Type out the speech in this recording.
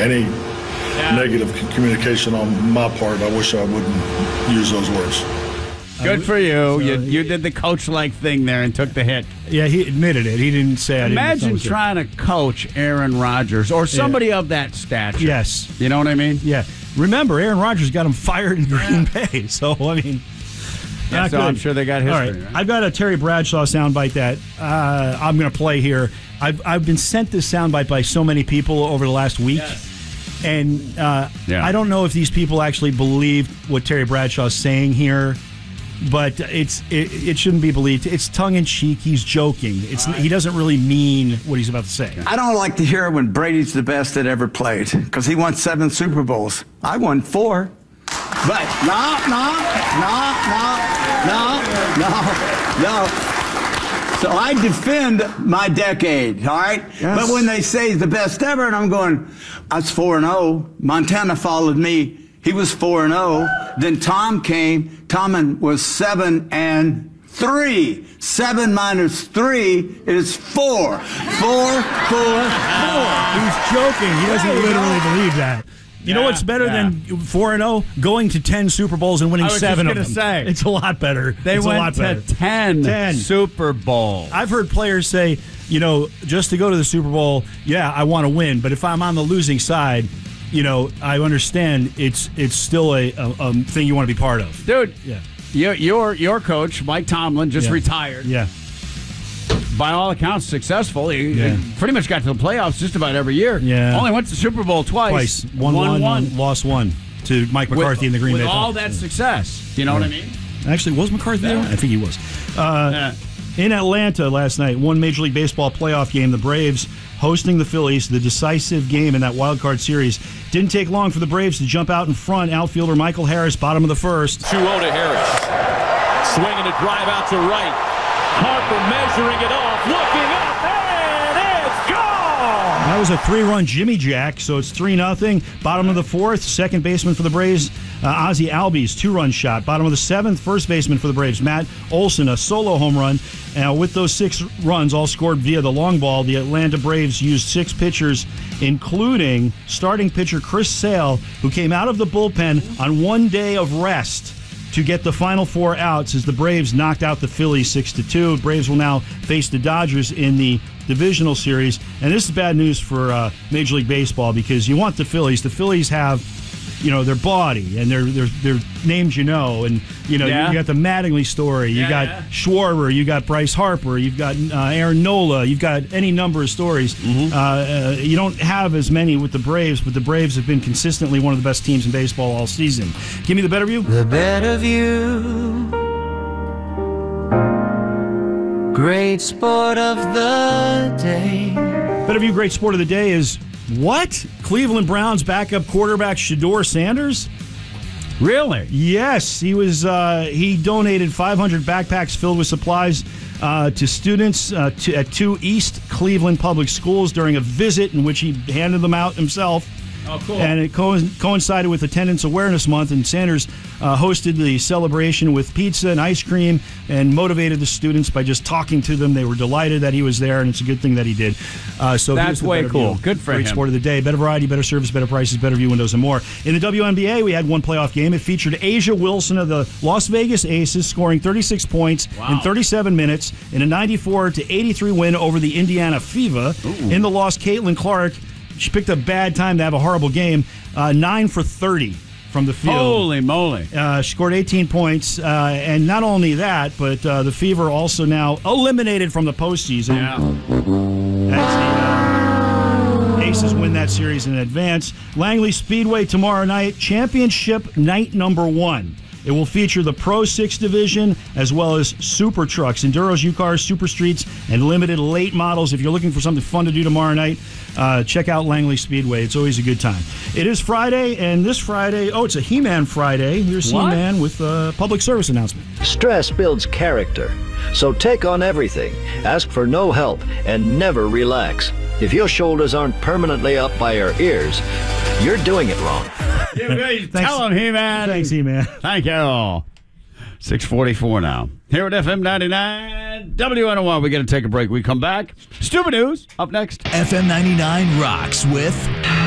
any negative communication on my part. I wish I wouldn't use those words. Good for you. You did the coach-like thing there and took the hit. Yeah, he admitted it. He didn't say I didn't. Imagine trying to coach Aaron Rodgers or somebody of that stature. Yes. You know what I mean? Yeah. Remember, Aaron Rodgers got him fired in Green Bay. So, I mean, not good. I'm sure they got history. All right. I've got a Terry Bradshaw soundbite that I'm going to play here. I've been sent this soundbite by so many people over the last week. Yes. And I don't know if these people actually believe what Terry Bradshaw's saying here. But it shouldn't be believed. It's tongue-in-cheek. He's joking. He doesn't really mean what he's about to say. I don't like to hear when Brady's the best that ever played because he won 7 Super Bowls. I won 4. But no. So I defend my decade, all right? Yes. But when they say he's the best ever, and I'm going, I was 4-0. Montana followed me. He was 4-0. Then Tom came. Tom was 7-3. 7 minus 3 is 4. 4, 4, 4. He's joking. He doesn't literally believe that. You know what's better than 4-0? Going to 10 Super Bowls and winning 7 of them. Say. It's a lot better. They went to 10 Super Bowls. I've heard players say, just to go to the Super Bowl, I want to win. But if I'm on the losing side, I understand it's still a thing you want to be part of. Dude, your coach, Mike Tomlin, just retired. Yeah. By all accounts, successful. He pretty much got to the playoffs just about every year. Yeah. Only went to the Super Bowl twice. Won one, lost one to Mike McCarthy in the Green Bay. With all that success. Do you know what I mean? Actually, was McCarthy there? I think he was. In Atlanta last night, one Major League Baseball playoff game, the Braves hosting the Phillies, the decisive game in that wild card series. Didn't take long for the Braves to jump out in front. Outfielder Michael Harris, bottom of the first. 2-0 to Harris. Swinging a drive out to right. Harper measuring it off, looking up, and it's gone! That was a 3-run Jimmy Jack, so it's 3-0. Bottom of the fourth, second baseman for the Braves, Ozzie Albies, 2-run shot. Bottom of the seventh, first baseman for the Braves, Matt Olson, a solo home run. And with those 6 runs, all scored via the long ball, the Atlanta Braves used 6 pitchers, including starting pitcher Chris Sale, who came out of the bullpen on 1 day of rest to get the final 4 outs as the Braves knocked out the Phillies 6-2. Braves will now face the Dodgers in the divisional series. And this is bad news for Major League Baseball because you want the Phillies. The Phillies have, their body and their names, and you got the Mattingly story. You got Schwarber. You got Bryce Harper. You've got Aaron Nola. You've got any number of stories. Mm-hmm. You don't have as many with the Braves, but the Braves have been consistently one of the best teams in baseball all season. Give me the better view. The better view. Great sport of the day. Better view, great sport of the day is what? Cleveland Browns backup quarterback Shedeur Sanders? Really? Yes. He donated 500 backpacks filled with supplies to students at 2 East Cleveland public schools during a visit in which he handed them out himself. Oh, cool. And it coincided with Attendance Awareness Month, and Sanders hosted the celebration with pizza and ice cream and motivated the students by just talking to them. They were delighted that he was there, and it's a good thing that he did. So that's way cool. View. Good for him. Great sport of the day. Better variety, better service, better prices, better view windows, and more. In the WNBA, we had one playoff game. It featured Asia Wilson of the Las Vegas Aces scoring 36 points in 37 minutes in a 94-83 win over the Indiana Fever. In the loss, Caitlin Clark, she picked a bad time to have a horrible game. 9 for 30 from the field. Holy moly. She scored 18 points. And not only that, but the Fever also now eliminated from the postseason. As the Aces win that series in advance. Langley Speedway tomorrow night. Championship night number 1. It will feature the Pro 6 division as well as super trucks, enduros, U-Cars, super streets, and limited late models. If you're looking for something fun to do tomorrow night, check out Langley Speedway. It's always a good time. It is Friday, and this Friday, it's a He-Man Friday. Here's He-Man with a public service announcement. Stress builds character, so take on everything, ask for no help, and never relax. If your shoulders aren't permanently up by your ears, you're doing it wrong. Tell him, He-Man. Thanks, He-Man. Thank you. 6:44 now. Here at FM 99 WNOR. We got to take a break. We come back. Stupid News up next. FM 99 rocks with